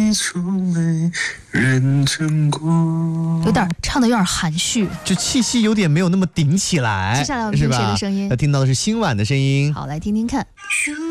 你从没认真过。 唱的有点含蓄， 就气息有点没有那么顶起来。 接下来我们听谁的声音？ 要听到的是新婉的声音。 好，来听听看。 如